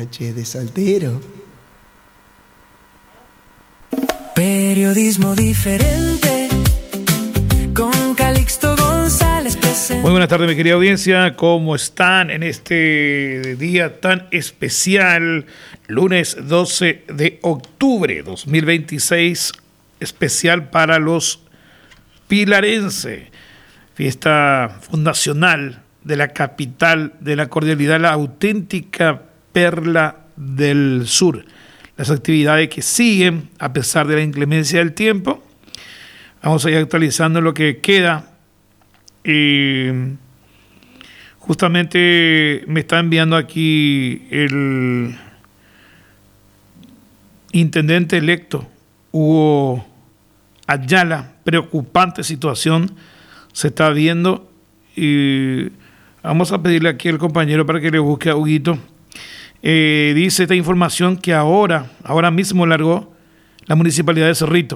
noche de soltero. Periodismo diferente con Calixto González presente. Muy buenas tardes, mi querida audiencia. ¿Cómo están en este día tan especial? Lunes 12 de octubre 2026, especial para los pilarenses. Fiesta fundacional de la capital de la cordialidad, la auténtica perla del sur. Las actividades que siguen a pesar de la inclemencia del tiempo. Vamos a ir actualizando lo que queda. Justamente me está enviando aquí el intendente electo Hugo Ayala. Preocupante situación se está viendo y vamos a pedirle aquí al compañero para que le busque a Huguito. Dice esta información que ahora mismo largó la Municipalidad de Cerrito.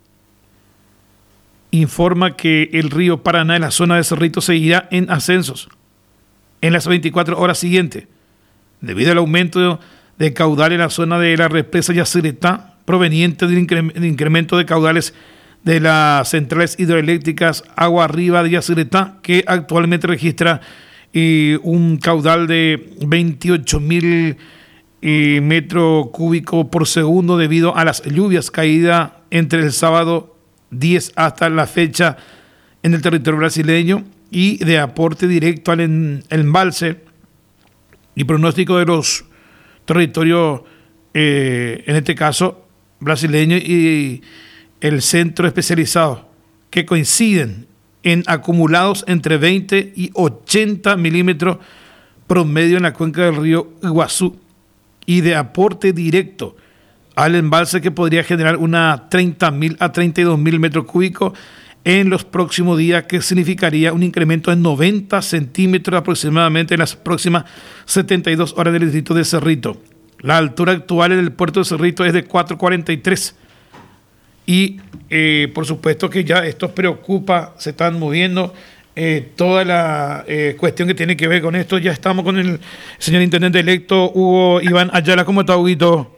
Informa que el río Paraná en la zona de Cerrito seguirá en ascensos en las 24 horas siguientes, debido al aumento de caudal en la zona de la represa Yacyretá, proveniente del incremento de caudales de las centrales hidroeléctricas Agua Arriba de Yacyretá, que actualmente registra un caudal de 28.000 metros cúbicos por segundo debido a las lluvias caídas entre el sábado 10 hasta la fecha en el territorio brasileño, y de aporte directo al embalse y pronóstico de los territorios, en este caso brasileño y el centro especializado, que coinciden en acumulados entre 20 y 80 milímetros promedio en la cuenca del río Iguazú, y de aporte directo al embalse que podría generar una 30.000 a 32.000 metros cúbicos en los próximos días, que significaría un incremento de 90 centímetros aproximadamente en las próximas 72 horas del distrito de Cerrito. La altura actual en el puerto de Cerrito es de 4.43 y por supuesto que ya esto preocupa, se están moviendo toda la cuestión que tiene que ver con esto. Ya estamos con el señor intendente electo Hugo Iván Ayala. ¿Cómo está, Huguito?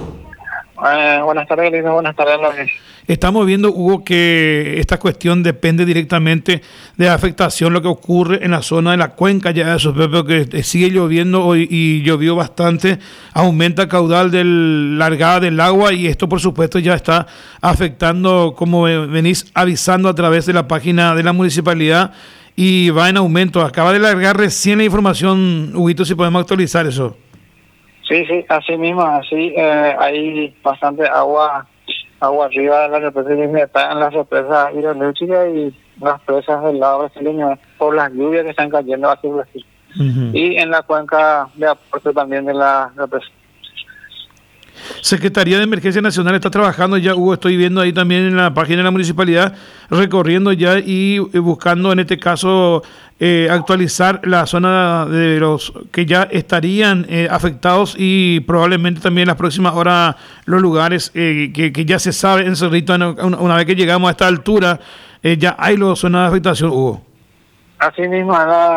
Buenas tardes, Lisa. Buenas tardes. Estamos viendo, Hugo, que esta cuestión depende directamente de la afectación, lo que ocurre en la zona de la cuenca ya de Sospepe, que sigue lloviendo hoy y llovió bastante, aumenta el caudal de la largada del agua, y esto por supuesto ya está afectando, como venís avisando a través de la página de la municipalidad, y va en aumento. Acaba de largar recién la información, Huguito, si podemos actualizar eso. Sí, así mismo, hay bastante agua arriba de la represa en las represas hidroeléctricas y las presas del lado brasileño por las lluvias que están cayendo hacia Brasil. Uh-huh. Y en la cuenca de aporte también de la represa. Secretaría de Emergencia Nacional está trabajando ya, Hugo, estoy viendo ahí también en la página de la municipalidad, recorriendo ya y buscando en este caso actualizar la zona de los que ya estarían afectados, y probablemente también en las próximas horas los lugares que ya se sabe en Cerrito. Una vez que llegamos a esta altura ya hay las zonas de afectación, Hugo. Así mismo,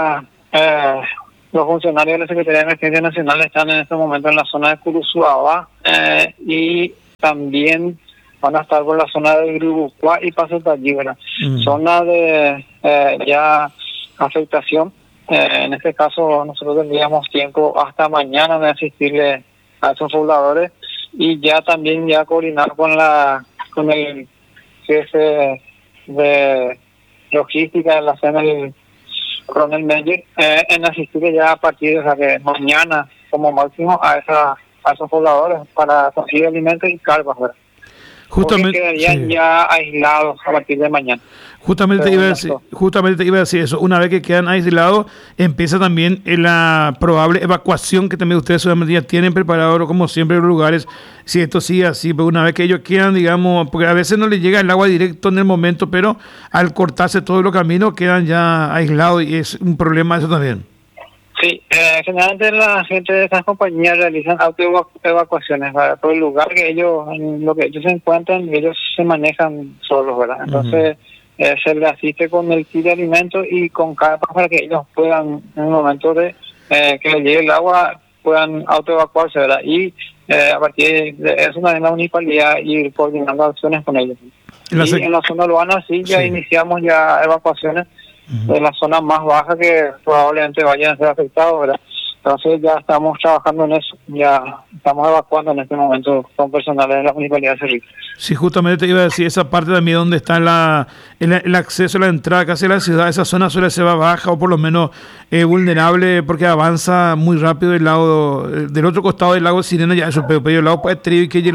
los funcionarios de la Secretaría de Emergencia Nacional están en este momento en la zona de Curuzuaba y también van a estar por la zona de Gribucuá y Paso Tallíbera. Zona de ya afectación. En este caso nosotros tendríamos tiempo hasta mañana de asistirle a esos pobladores, y ya también coordinar con el jefe de logística de la zona del Coronel Meyer, en asistir ya a partir de mañana como máximo a esos pobladores para conseguir alimentos y cargas, ¿verdad? Justamente porque quedarían ya aislados a partir de mañana. Justamente iba a decir eso. Una vez que quedan aislados, empieza también la probable evacuación, que también ustedes solamente ya tienen preparado, como siempre, los lugares. Si esto sigue así, pero una vez que ellos quedan, digamos, porque a veces no les llega el agua directo en el momento, pero al cortarse todos los caminos quedan ya aislados, y es un problema eso también. Sí, generalmente la gente de estas compañías realizan autoevacuaciones para todo el lugar que ellos, en lo que ellos se encuentran, ellos se manejan solos, ¿verdad? Entonces se les asiste con el kit de alimentos y con carpas para que ellos puedan, en el momento de que les llegue el agua, puedan autoevacuarse, ¿verdad? Y a partir de eso también la municipalidad ir coordinando acciones con ellos. En la zona urbana sí ya iniciamos ya evacuaciones de las zonas más bajas que probablemente vayan a ser afectados, ¿verdad? Entonces ya estamos trabajando en eso, ya estamos evacuando en este momento con personales de la Municipalidad de Cerrito. Sí, justamente te iba a decir, esa parte también donde está el acceso a la entrada casi a la ciudad, esa zona suele ser baja o por lo menos vulnerable porque avanza muy rápido del lado, del otro costado del lago Sirena, ya eso, pero el lado puede trío y que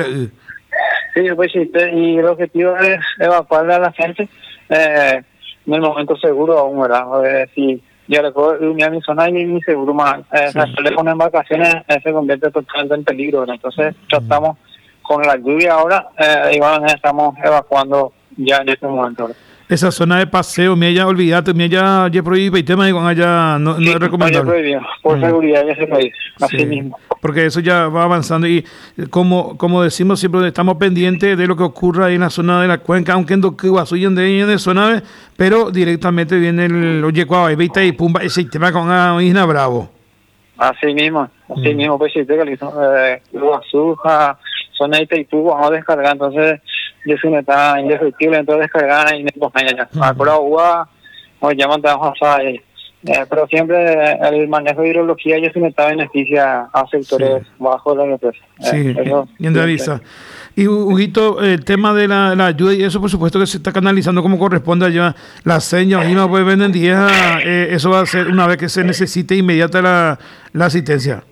Sí, pues sí, y el objetivo es evacuarle a la gente en el momento seguro aún, ¿verdad? Si yo le puedo unir a mi zona y mi seguro más. El teléfono de embarcaciones se convierte totalmente en peligro, ¿verdad? Entonces tratamos con la lluvia ahora y bueno, estamos evacuando ya en este momento, ¿verdad? Esa zona de paseo, olvídate, ya prohíbe y tema y con allá no es recomendable. Prohibido, por seguridad en ese país, así mismo. Porque eso ya va avanzando y como decimos siempre, estamos pendientes de lo que ocurra ahí en la zona de la cuenca, aunque en Doquiguazú y en zona, pero directamente viene el Oyecuaba, Evita y Pumba, ese tema con Isla Bravo. Así mismo, pues sí, Iguazú, zona de Itaipú, vamos a descargar, entonces eso no está indefectible, entonces descargar y no ya. Por agua, nos llaman pero siempre el manejo de hidrología ya se me está beneficia a sectores bajos de la empresa. Sí, bien de avisa. Y Huguito, el tema de la ayuda y eso por supuesto que se está canalizando como corresponde allá, la seña, y no pues venden 10, eso va a ser una vez que se necesite inmediata la asistencia.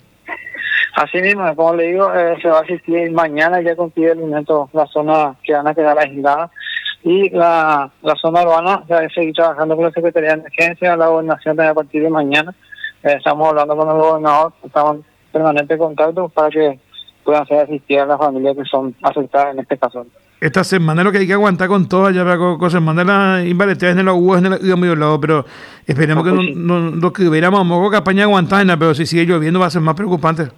Así mismo, como le digo, se va a asistir mañana ya con pie de alimentos la zona que van a quedar aisladas y la zona urbana se va a seguir trabajando con la Secretaría de Emergencia, la gobernación también a partir de mañana. Estamos hablando con el gobernador, estamos en permanente contacto para que puedan ser asistidas las familias que son afectadas en este caso. Esta semana lo que hay que aguantar con todas, ya con semana la invaleteas en el agua, en el medio lado, pero esperemos que lo que hubiéramos poco campaña aguantar, pero si sigue lloviendo va a ser más preocupante.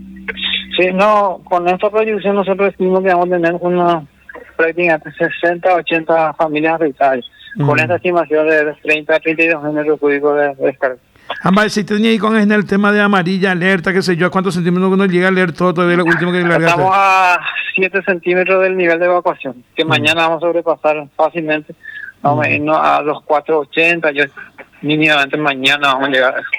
Sí, no, con esta proyección nosotros estimamos que vamos a tener una prácticamente 60 80 familias afectadas, con esta estimación de 30 a 32 metros cúbicos de descarga. Ambas, si tenía ahí con el tema de amarilla, alerta, qué sé yo, ¿a cuántos centímetros uno llega a leer todo todavía lo último que largaste? Estamos a 7 centímetros del nivel de evacuación, que mañana vamos a sobrepasar fácilmente, vamos a irnos a los 480, yo mínimamente mañana vamos a llegar a eso.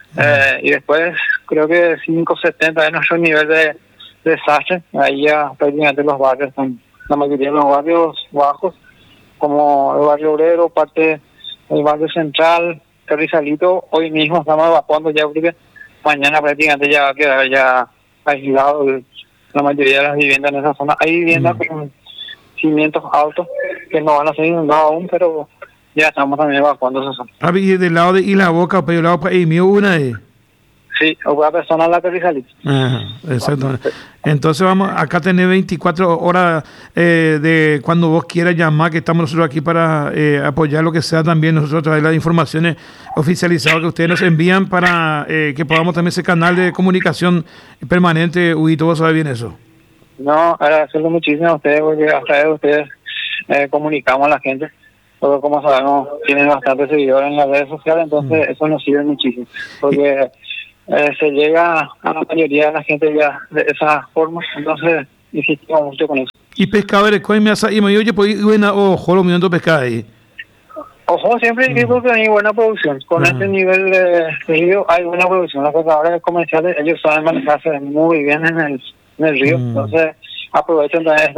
Y después creo que 570 es nuestro nivel de desastre, ahí ya prácticamente los barrios están, la mayoría de los barrios bajos, como el barrio obrero, parte del barrio central, Carrizalito, hoy mismo estamos evacuando ya porque mañana prácticamente ya va a quedar ya aislado la mayoría de las viviendas en esa zona. Hay viviendas con cimientos altos que no van a ser inundados aún, pero ya estamos también evacuando esa zona. ¿Y del lado de Isla Boca, pero del lado para mío una de? Sí, una persona en la Carrizalito. Exacto. Entonces vamos acá a tener 24 horas de cuando vos quieras llamar, que estamos nosotros aquí para apoyar lo que sea también nosotros traer las informaciones oficializadas que ustedes nos envían para que podamos también ese canal de comunicación permanente. Huguito, vos sabés bien eso. No, agradecerle muchísimo a ustedes porque a través de ustedes comunicamos a la gente. Porque como sabemos tienen bastantes seguidores en las redes sociales, entonces eso nos sirve muchísimo. Porque se llega a la mayoría de la gente ya de esa forma, entonces insistimos mucho con eso. Y pescadores, ¿cuál me hace? Y me oye, pues buena ojo, lo minutos pescar ahí. Ojo, siempre digo que hay buena producción. Con este nivel de río hay buena producción. Los pescadores comerciales, ellos saben manejarse muy bien en el río, entonces aprovechan también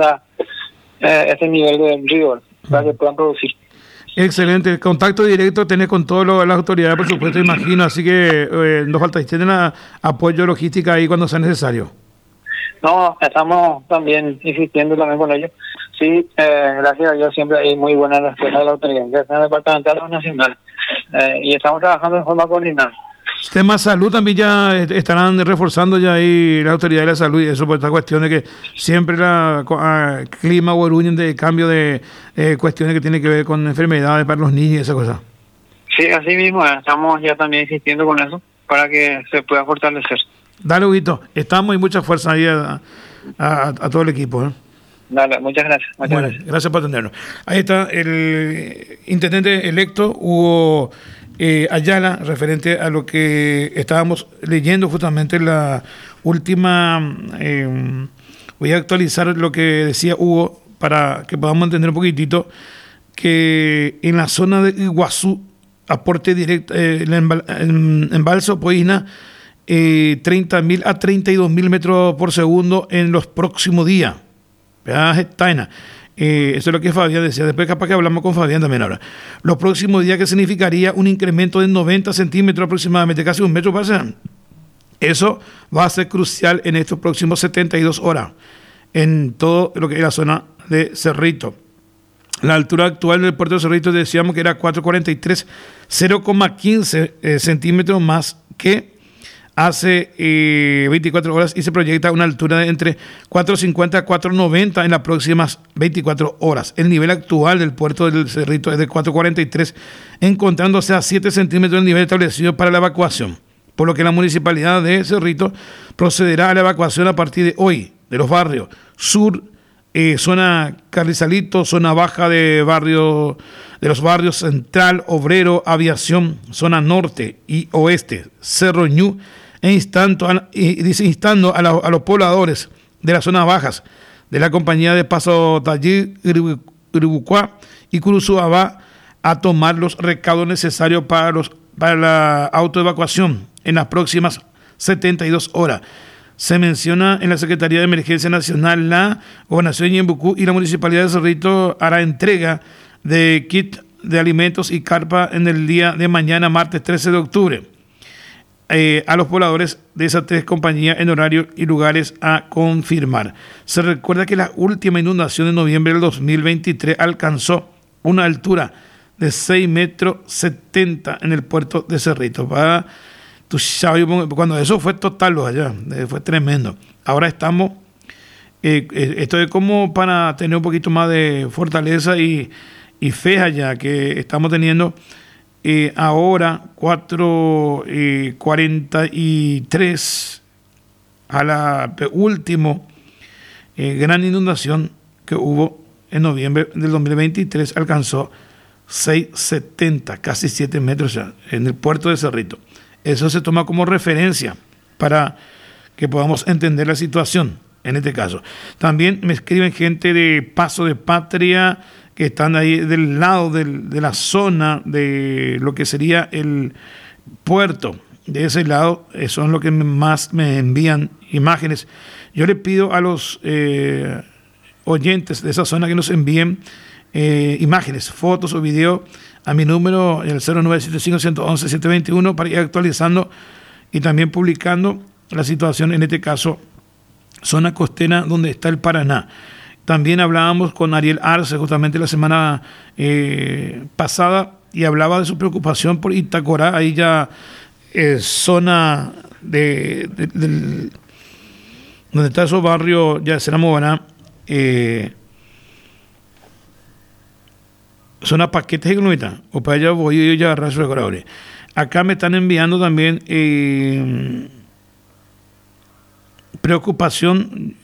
ese nivel del río para que puedan producir. Excelente, el contacto directo tenés con todas las autoridades, por supuesto, imagino, así que no falta, tienen apoyo logístico ahí cuando sea necesario. No, estamos también insistiendo también con ellos. Sí, gracias a Dios siempre hay muy buena respuesta de la autoridad, ya sea departamental o nacional, y estamos trabajando de forma coordinada. Tema salud también ya estarán reforzando ya ahí la autoridad de la salud y eso por esta cuestión de que siempre clima o el de cambio de cuestiones que tienen que ver con enfermedades para los niños y esa cosa. Sí, así mismo, estamos ya también insistiendo con eso para que se pueda fortalecer. Dale, Huguito, estamos y mucha fuerza ahí a todo el equipo. Dale, muchas gracias. Gracias por atendernos. Ahí está el intendente electo, Hugo Ayala, referente a lo que estábamos leyendo justamente en la última. Voy a actualizar lo que decía Hugo para que podamos entender un poquitito que en la zona de Iguazú, aporte directo, embalse Opoína, 30.000 a 32.000 metros por segundo en los próximos días. Eso es lo que Fabián decía. Después capaz que hablamos con Fabián también ahora. Los próximos días, que significaría un incremento de 90 centímetros aproximadamente, casi un metro para ser. Eso va a ser crucial en estos próximos 72 horas en todo lo que es la zona de Cerrito. La altura actual del puerto de Cerrito decíamos que era 443, 0,15 centímetros más que hace 24 horas, y se proyecta una altura de entre 450 a 490 en las próximas 24 horas. El nivel actual del puerto del Cerrito es de 443, encontrándose a 7 centímetros del nivel establecido para la evacuación, por lo que la municipalidad de Cerrito procederá a la evacuación a partir de hoy de los barrios sur, zona Carrizalito, zona baja de los barrios Central, Obrero, Aviación, zona norte y oeste, Cerro Ñu, instando a los pobladores de las zonas bajas de la compañía de Paso Tallí, Iribucuá y Curuzuabá a tomar los recaudos necesarios para la autoevacuación en las próximas 72 horas. Se menciona en la Secretaría de Emergencia Nacional, la Gobernación de Ñembucú y la Municipalidad de Cerrito hará entrega de kit de alimentos y carpa en el día de mañana, martes 13 de octubre, a los pobladores de esas tres compañías en horarios y lugares a confirmar. Se recuerda que la última inundación de noviembre del 2023 alcanzó una altura de 6,70 metros en el puerto de Cerrito. Tú sabes, cuando eso fue total, allá, fue tremendo. Ahora estamos, esto es como para tener un poquito más de fortaleza y fe allá, que estamos teniendo ahora 4:43 a la último gran inundación que hubo en noviembre del 2023, alcanzó 6,70, casi 7 metros ya, en el puerto de Cerrito. Eso se toma como referencia para que podamos entender la situación en este caso. También me escriben gente de Paso de Patria, que están ahí del lado de la zona de lo que sería el puerto. De ese lado son los que más me envían imágenes. Yo le pido a los oyentes de esa zona que nos envíen imágenes, fotos o videos a mi número, el 0975-111-721, para ir actualizando y también publicando la situación, en este caso, zona costera donde está el Paraná. También hablábamos con Ariel Arce justamente la semana pasada, y hablaba de su preocupación por Itacorá, ahí ya zona donde está esos barrios, ya será Mobaná, zona Paquetes y Glumita, o para allá voy yo a agarrar sus decoradores. Acá me están enviando también preocupación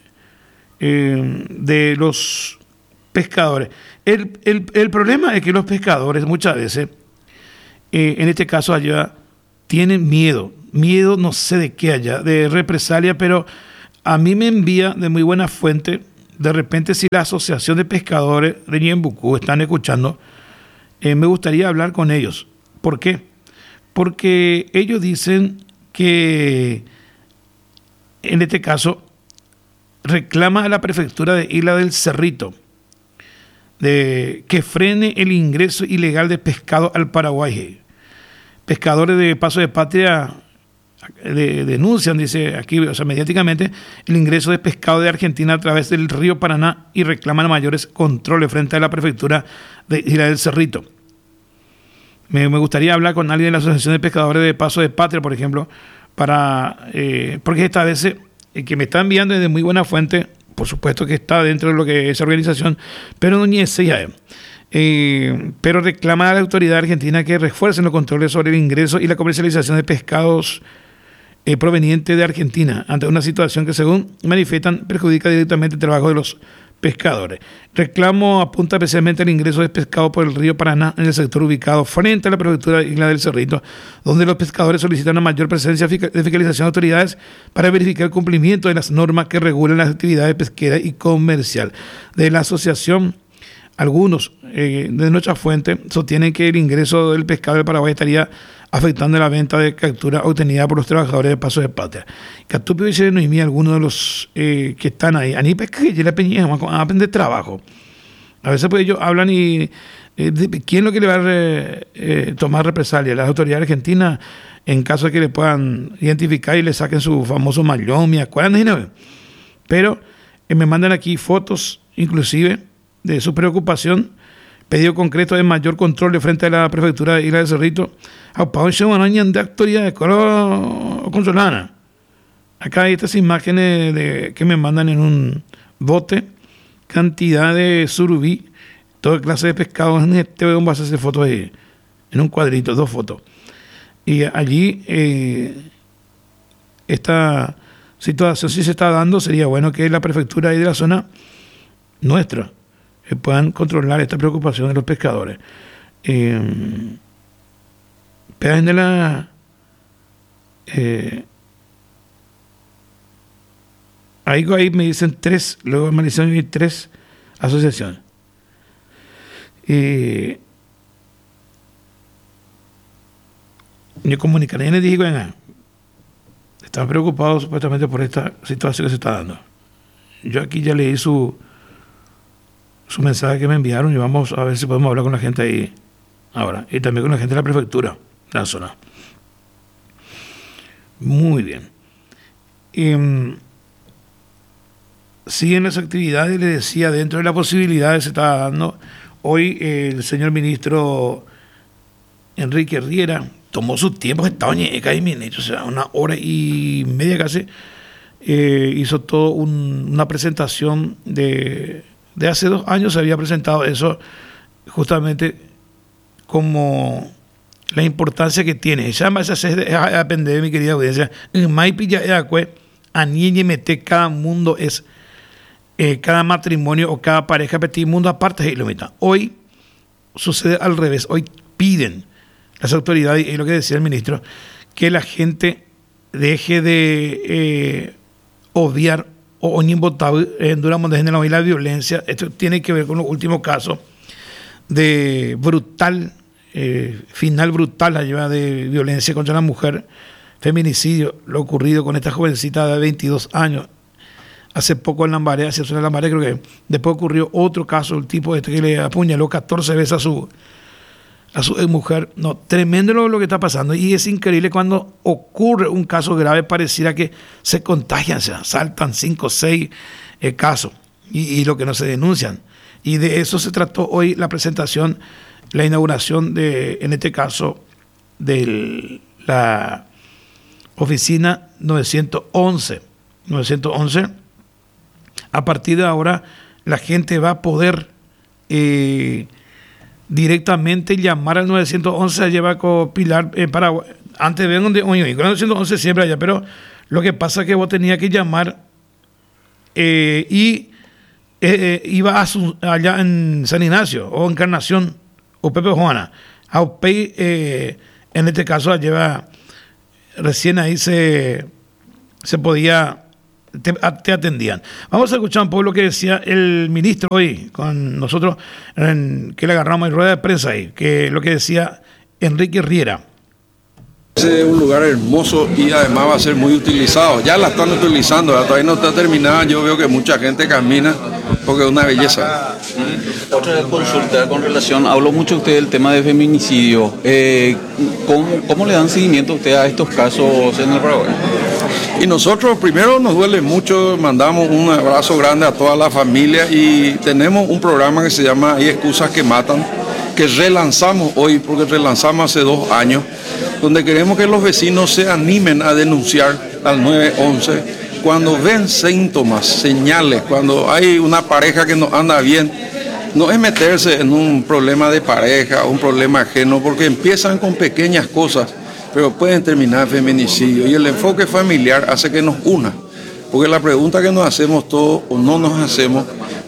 de los pescadores. El problema es que los pescadores muchas veces, en este caso allá, tienen miedo no sé de qué allá, de represalia, pero a mí me envía de muy buena fuente. De repente, si la Asociación de Pescadores de Ñembucú están escuchando, me gustaría hablar con ellos. ¿Por qué? Porque ellos dicen que, en este caso, reclama a la prefectura de Isla del Cerrito que frene el ingreso ilegal de pescado al Paraguay. Pescadores de Paso de Patria denuncian, dice aquí, o sea, mediáticamente, el ingreso de pescado de Argentina a través del río Paraná, y reclaman mayores controles frente a la prefectura de Isla del Cerrito. Me gustaría hablar con alguien de la Asociación de Pescadores de Paso de Patria, por ejemplo, porque esta vez que me está enviando es de muy buena fuente, por supuesto que está dentro de lo que es esa organización, pero no ni ese ya es. Pero reclama a la autoridad argentina que refuercen los controles sobre el ingreso y la comercialización de pescados provenientes de Argentina, ante una situación que, según manifiestan, perjudica directamente el trabajo de los pescadores. Reclamo apunta especialmente al ingreso de pescado por el río Paraná en el sector ubicado frente a la prefectura de Isla del Cerrito, donde los pescadores solicitan una mayor presencia de fiscalización de autoridades para verificar el cumplimiento de las normas que regulan las actividades pesqueras y comercial. De la asociación, algunos de nuestra fuente sostienen que el ingreso del pescado del Paraguay estaría afectando la venta de captura obtenida por los trabajadores de Paso de Patria. Catupio dice Noemí, algunos de los que están ahí, a ni pesca y la peña, a aprender trabajo. A veces pues ellos hablan y ¿quién es lo que le va a tomar represalia? Las autoridades argentinas, en caso de que le puedan identificar y le saquen su famoso mallón, ¿me acuerdan? Pero me mandan aquí fotos, inclusive, de su preocupación, pedido concreto de mayor control de frente a la prefectura de Isla del Cerrito, a Pau Chevanañan de autoridades consolana. Acá hay estas imágenes que me mandan en un bote, cantidad de surubí, toda clase de pescados en este vas a hacer fotos ahí, en un cuadrito, 2 fotos. Y allí esta situación, si se está dando, sería bueno que la prefectura ahí de la zona nuestra puedan controlar esta preocupación de los pescadores. Pedajen de la ahí me dicen 3, luego me dicen 3 asociaciones. Yo comunicaré y les dije, venga, están preocupados supuestamente por esta situación que se está dando. Yo aquí ya leí su mensaje que me enviaron y vamos a ver si podemos hablar con la gente ahí ahora y también con la gente de la prefectura de la zona. Muy bien. Siguen las actividades, le decía, dentro de las posibilidades se está dando. Hoy el señor ministro Enrique Riera tomó su tiempo, estaba o sea, 1 hora y media casi, hizo toda una presentación de hace 2 años. Se había presentado eso justamente como la importancia que tiene. Ya más se depende de mi querida audiencia. En Maipi ya a niña mete cada mundo es cada matrimonio o cada pareja petit mundo aparte de Ilumita. Hoy sucede al revés. Hoy piden las autoridades, y lo que decía el ministro, que la gente deje de obviar o inimbotable durante la violencia. Esto tiene que ver con los últimos casos de brutal, final brutal la lleva de violencia contra la mujer, feminicidio, lo ocurrido con esta jovencita de 22 años. Hace poco en Lambaré, hacia zona de Lambaré, creo que después ocurrió otro caso, el tipo que le apuñaló 14 veces a su mujer. No, tremendo lo que está pasando, y es increíble cuando ocurre un caso grave, pareciera que se contagian, se saltan 5 o 6 casos y lo que no se denuncian, y de eso se trató hoy la presentación, la inauguración de, en este caso, de la oficina 911. A partir de ahora la gente va a poder directamente llamar al 911 a llevar con Pilar para antes ven donde con el 911 siempre allá, pero lo que pasa es que vos tenías que llamar y iba allá en San Ignacio o Encarnación o Pepe Juana a UPEI, en este caso lleva recién ahí se podía te atendían. Vamos a escuchar un poco lo que decía el ministro hoy con nosotros, que le agarramos en rueda de prensa ahí, que lo que decía Enrique Riera. Es un lugar hermoso y además va a ser muy utilizado. Ya la están utilizando, todavía no está terminada. Yo veo que mucha gente camina porque es una belleza. Otra consulta con relación, habló mucho usted del tema de feminicidio. ¿Cómo le dan seguimiento a usted a estos casos en el Paraguay? Y nosotros primero nos duele mucho, mandamos un abrazo grande a toda la familia y tenemos un programa que se llama Hay excusas que matan, que relanzamos hoy, porque relanzamos hace 2 años, donde queremos que los vecinos se animen a denunciar al 911 cuando ven síntomas, señales, cuando hay una pareja que no anda bien. No es meterse en un problema de pareja, un problema ajeno, porque empiezan con pequeñas cosas, pero pueden terminar en feminicidio. Y el enfoque familiar hace que nos una, porque la pregunta que nos hacemos todos o no nos hacemos,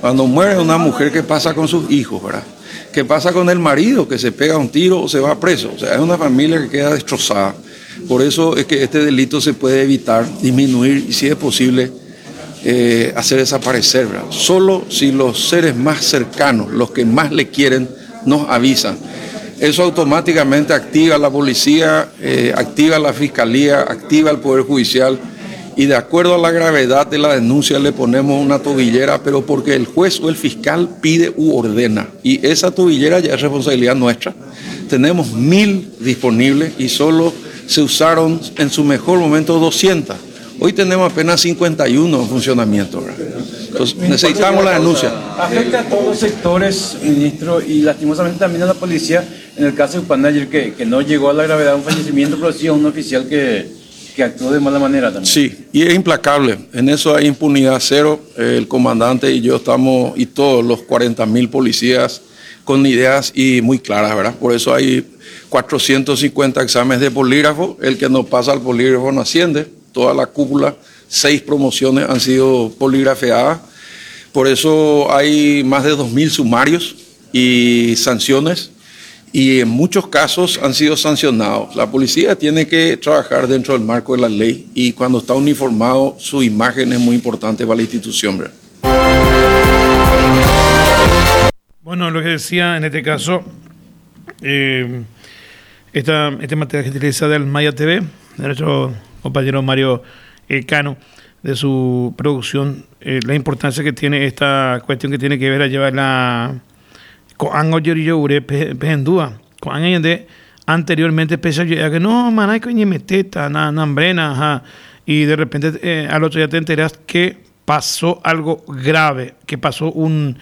Cuando muere una mujer, ¿qué pasa con sus hijos, verdad? ¿Qué pasa con el marido que se pega un tiro o se va preso? O sea, es una familia que queda destrozada. Por eso es que este delito se puede evitar, disminuir y, si es posible, hacer desaparecer, ¿verdad? Solo si los seres más cercanos, los que más le quieren, nos avisan. Eso automáticamente activa a la policía, activa a la fiscalía, activa al Poder Judicial, y de acuerdo a la gravedad de la denuncia le ponemos una tobillera, pero porque el juez o el fiscal pide u ordena, y esa tobillera ya es responsabilidad nuestra. Tenemos 1000 disponibles y solo se usaron en su mejor momento 200. Hoy tenemos apenas 51 en funcionamiento, ¿verdad? Entonces necesitamos la denuncia. Afecta a todos los sectores, ministro, y lastimosamente también a la policía. En el caso de Upanda ayer, que no llegó a la gravedad de un fallecimiento, pero sí a un oficial que actuó de mala manera también. Sí, y es implacable. En eso hay impunidad cero. El comandante y yo estamos, y todos los 40.000 policías, con ideas y muy claras, ¿verdad? Por eso hay 450 exámenes de polígrafo. El que no pasa al polígrafo no asciende. Toda la cúpula, 6 promociones han sido poligrafeadas. Por eso hay más de 2.000 sumarios y sanciones, y en muchos casos han sido sancionados. La policía tiene que trabajar dentro del marco de la ley, y cuando está uniformado, su imagen es muy importante para la institución, ¿verdad? Bueno, lo que decía en este caso, este material que utiliza del Maya TV, de nuestro compañero Mario Cano, de su producción, la importancia que tiene esta cuestión que tiene que ver a llevar la Coan Oyoriyure Pendúa, Coan de anteriormente pensaba que no, maná, coño, meteta, nambrena, y de repente al otro día te enteras que pasó algo grave, que pasó un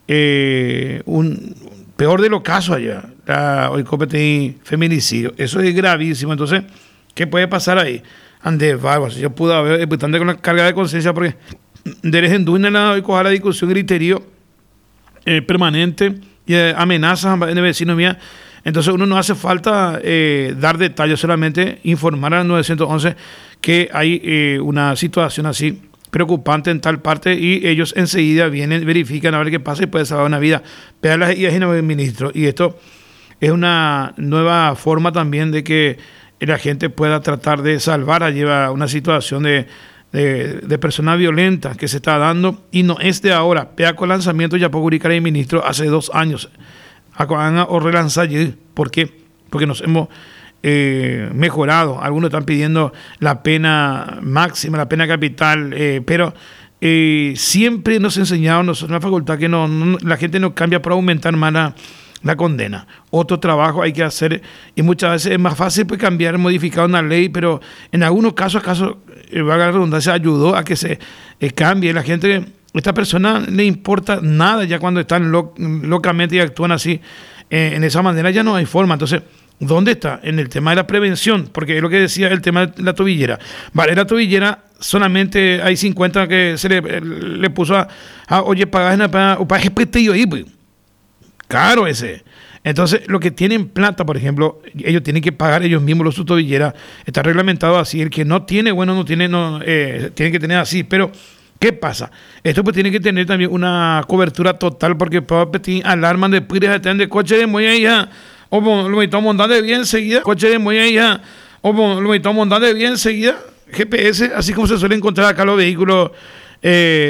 peor de los casos allá, hoy competí feminicidio. Eso es gravísimo. Entonces, ¿qué puede pasar ahí? Ande, vamos, yo pude haber bastante con la carga de conciencia, porque desde en duda hoy coja la discusión griterío permanente y amenazas en el vecino mía. Entonces uno no hace falta dar detalles, solamente informar al 911 que hay una situación así preocupante en tal parte, y ellos enseguida vienen, verifican a ver qué pasa y puede salvar una vida. Pero las ideas, ministro, y esto es una nueva forma también de que la gente pueda tratar de salvar a una situación de persona violenta que se está dando, y no es de ahora. Pea con lanzamiento ya puedo ubicar el ministro hace 2 años. O relanzar. ¿Por qué? Porque nos hemos mejorado. Algunos están pidiendo la pena máxima, la pena capital, pero siempre nos enseñaron nosotros en la facultad que la gente no cambia por aumentar más la condena. Otro trabajo hay que hacer, y muchas veces es más fácil pues cambiar, modificar una ley, pero en algunos casos, valga la redundancia, ayudó a que se cambie. La gente, esta persona le importa nada ya cuando están locamente y actúan así, en esa manera ya no hay forma. Entonces, ¿dónde está? En el tema de la prevención, porque es lo que decía el tema de la tobillera. Vale, la tobillera solamente hay 50 que se le puso oye, pagas para respeto ahí, pues. Caro ese. Entonces, los que tienen plata, por ejemplo, ellos tienen que pagar ellos mismos su tobillera. Está reglamentado así. El que no tiene, tiene que tener así. Pero, ¿qué pasa? Esto pues tiene que tener también una cobertura total, porque puede pedir alarman de pires de coche de moya ya. O lo metamos montar de bien enseguida. Coche de moya ya. O lo metamos montar de bien enseguida. GPS, así como se suele encontrar acá los vehículos